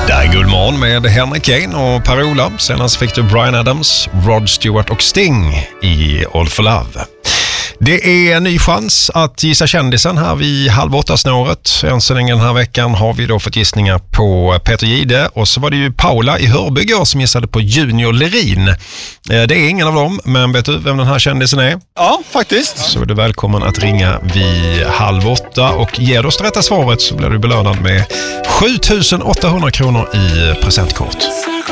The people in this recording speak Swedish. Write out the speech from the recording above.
Det är Guldmorgon med Henrik Kane och Per-Ola. Senast fick du Bryan Adams, Rod Stewart och Sting i All for Love. Det är en ny chans att gissa kändisen här vid 7:30-snåret. Än så länge den här veckan har vi då fått gissningar på Peter Gide och så var det ju Paula i Hörby som gissade på Junior Lerin. Det är ingen av dem, men vet du vem den här kändisen är? Ja, faktiskt. Så är du välkommen att ringa vid 7:30 och ger oss det rätta svaret så blir du belönad med 7 800 kronor i presentkort.